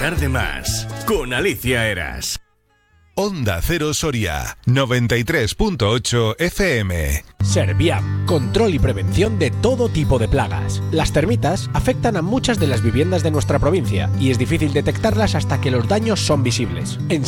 tarde más, con Alicia Eras. Onda Cero Soria, 93.8 FM. Serviam, control y prevención de todo tipo de plagas. Las termitas afectan a muchas de las viviendas de nuestra provincia y es difícil detectarlas hasta que los daños son visibles. En